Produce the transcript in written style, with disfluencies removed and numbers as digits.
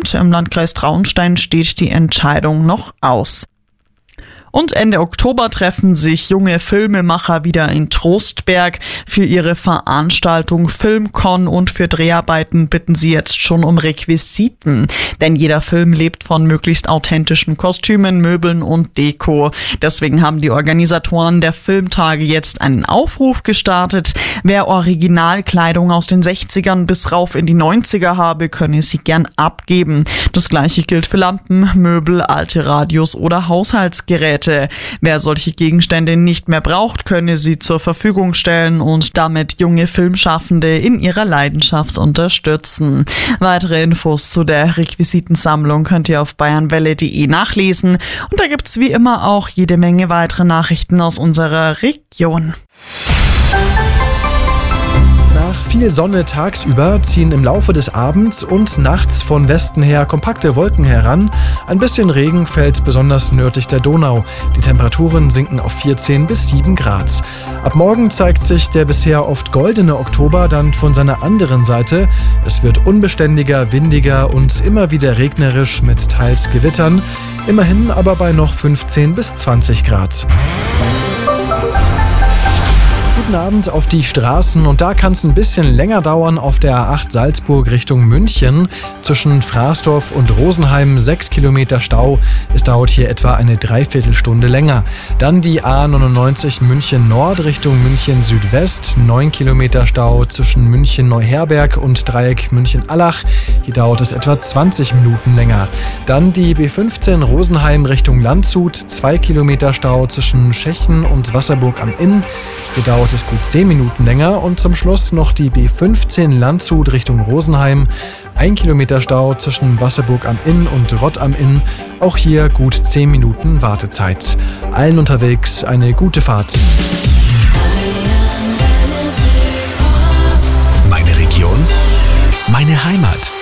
und im Landkreis Traunstein steht die Entscheidung noch aus. Und Ende Oktober treffen sich junge Filmemacher wieder in Trostberg für ihre Veranstaltung Filmcon und für Dreharbeiten bitten sie jetzt schon um Requisiten. Denn jeder Film lebt von möglichst authentischen Kostümen, Möbeln und Deko. Deswegen haben die Organisatoren der Filmtage jetzt einen Aufruf gestartet. Wer Originalkleidung aus den 60ern bis rauf in die 90er habe, könne sie gern abgeben. Das gleiche gilt für Lampen, Möbel, alte Radios oder Haushaltsgeräte. Wer solche Gegenstände nicht mehr braucht, könne sie zur Verfügung stellen und damit junge Filmschaffende in ihrer Leidenschaft unterstützen. Weitere Infos zu der Requisitensammlung könnt ihr auf bayernwelle.de nachlesen und da gibt's wie immer auch jede Menge weitere Nachrichten aus unserer Region. Nach viel Sonne tagsüber ziehen im Laufe des Abends und nachts von Westen her kompakte Wolken heran. Ein bisschen Regen fällt besonders nördlich der Donau. Die Temperaturen sinken auf 14 bis 7 Grad. Ab morgen zeigt sich der bisher oft goldene Oktober dann von seiner anderen Seite. Es wird unbeständiger, windiger und immer wieder regnerisch mit teils Gewittern. Immerhin aber bei noch 15 bis 20 Grad. Guten Abend auf die Straßen und da kann es ein bisschen länger dauern auf der A8 Salzburg Richtung München. Zwischen Fraßdorf und Rosenheim 6 Kilometer Stau. Es dauert hier etwa eine Dreiviertelstunde länger. Dann die A99 München Nord Richtung München Südwest. 9 Kilometer Stau zwischen München Neuherberg und Dreieck München-Allach. Hier dauert es etwa 20 Minuten länger. Dann die B15 Rosenheim Richtung Landshut. 2 Kilometer Stau zwischen Schechen und Wasserburg am Inn. Hier dauert es gut 10 Minuten länger und zum Schluss noch die B15 Landshut Richtung Rosenheim. 1 Kilometer Stau zwischen Wasserburg am Inn und Rott am Inn. Auch hier gut 10 Minuten Wartezeit. Allen unterwegs eine gute Fahrt. Meine Region, meine Heimat.